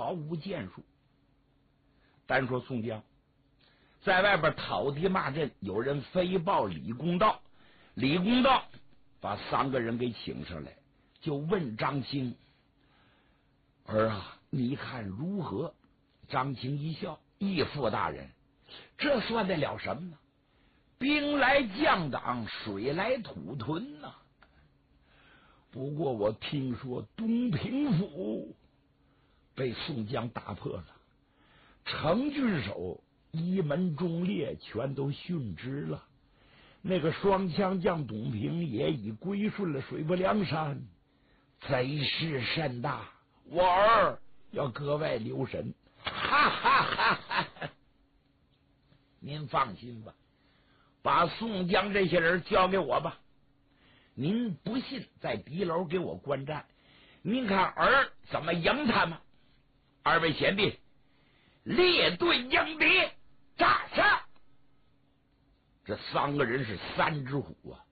毫无建树。单说宋江在外边讨敌骂阵，有人飞报李公道，李公道把3个人给请上来，就问张青：“儿啊，你看如何？”张青一笑：“义父大人，这算得了什么呢？兵来将挡，水来土屯呐。不过我听说东平府被宋江打破了，程郡守一门忠烈全都殉职了，那个双枪将董平也已归顺了水泊梁山，贼势甚大，我儿要格外留神。”哈哈哈哈！您放心吧，把宋江这些人交给我吧。您不信，在敌楼给我观战，您看儿怎么赢他们。2位贤弟，列队迎敌，扎杀！这3个人是3只虎啊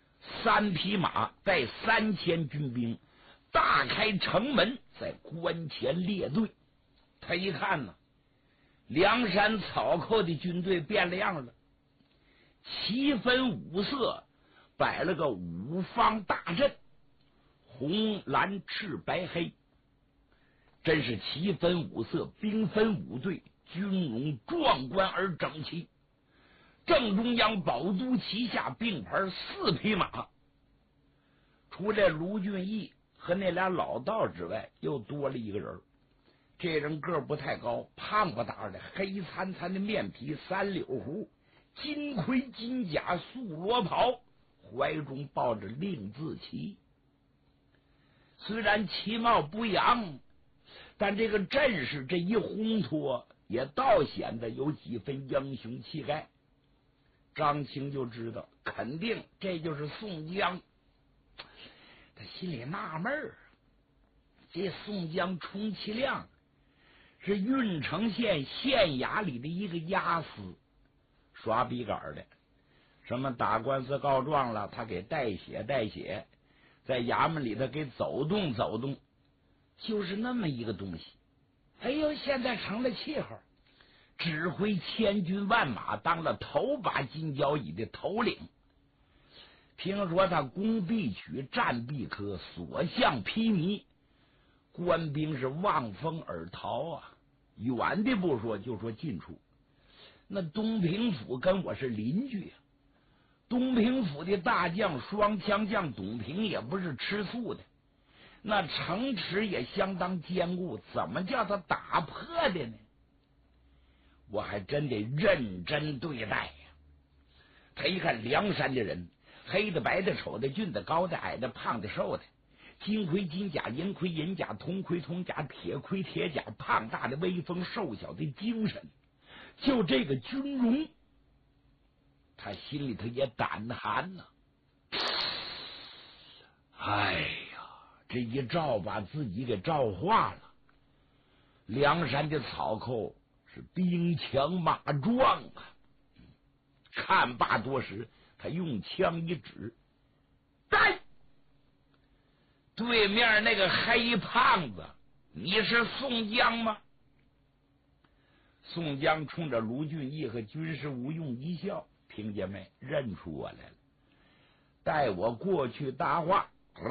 ，3匹马带3000军兵，大开城门，在关前列队。他一看呢，梁山草寇的军队变了样了，旗分5色，摆了个5方大阵，红蓝赤白黑，真是旗分5色，兵分5队，军容壮观而整齐。正中央宝都旗下并排4匹马，除了卢俊义和那俩老道之外，又多了一个人。这人个儿不太高，胖不大的，黑灿灿的面皮，3绺胡，金盔金甲，素罗袍，怀中抱着令字旗。虽然其貌不扬，但这个阵势这一烘托，也倒显得有几分英雄气概。张青就知道，肯定这就是宋江。他心里纳闷儿，这宋江充其量是郓城县县衙里的一个押司，刷笔杆的，什么打官司告状了，他给代写，在衙门里头给走动，就是那么一个东西。哎呦，现在成了气候，指挥千军万马，当了头把金交椅的头领。听说他攻必取，战必克，所向披靡，官兵是望风而逃啊！远的不说，就说近处，那东平府跟我是邻居啊。东平府的大将双枪将董平也不是吃素的，那城池也相当坚固，怎么叫他打破的呢？我还真得认真对待呀。他一看梁山的人，黑的白的丑的俊的高的矮的胖的瘦的，金盔金甲银盔银甲铜盔铜甲铁盔铁甲，胖大的威风瘦小的精神，就这个军容，他心里头也胆寒呐。哎呀，这一照把自己给照化了。梁山的草寇是兵强马壮啊！看罢多时，他用枪一指，带对面那个黑胖子，你是宋江吗？宋江冲着卢俊义和军师吴用一笑，听见没？认出我来了，带我过去搭话。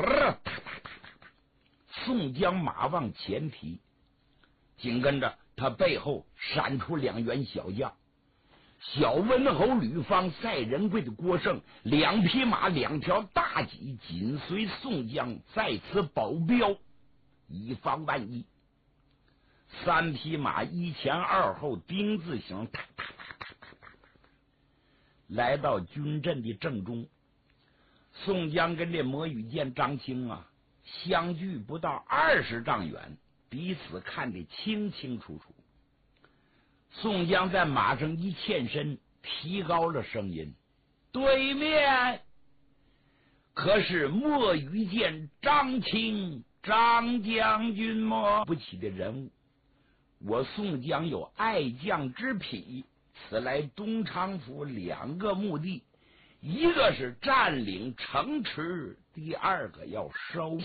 宋江马往前提，紧跟着他背后闪出2员小将，小温侯吕方、赛仁贵的郭盛，2匹马2条大戟紧随宋江，在此保镖，以防万一。3匹马1前2后丁字形，来到军阵的正中。宋江跟这魔羽剑张青啊，相距不到20丈远，彼此看得清清楚楚。宋江在马上一欠身，提高了声音：“对面可是魔羽剑张青张将军吗？不起的人物，我宋江有爱将之癖，此来东昌府2个目的，一个是占领城池，第2个要收